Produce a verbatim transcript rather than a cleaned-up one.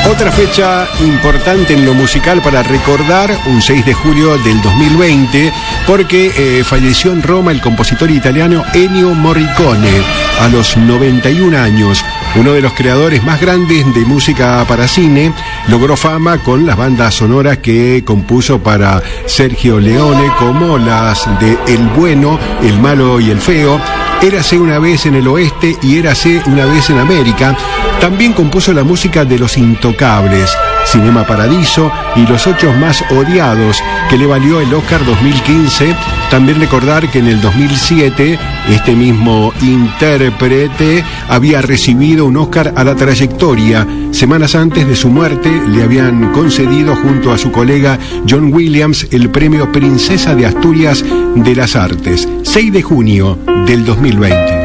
Otra fecha importante en lo musical para recordar, un seis de julio del dos mil veinte, porque eh, falleció en Roma el compositor italiano Ennio Morricone a los noventa y un años. Uno de los creadores más grandes de música para cine, logró fama con las bandas sonoras que compuso para Sergio Leone, como las de El Bueno, El Malo y El Feo, Érase una vez en el Oeste y Érase una vez en América. También compuso la música de Los Intocables, Cinema Paradiso y Los Ocho Más Odiados, que le valió el Oscar dos mil quince. También recordar que en el dos mil siete este mismo intérprete había recibido un Oscar a la trayectoria. Semanas antes de su muerte le habían concedido junto a su colega John Williams el premio Princesa de Asturias de las Artes. seis de junio del dos mil veinte.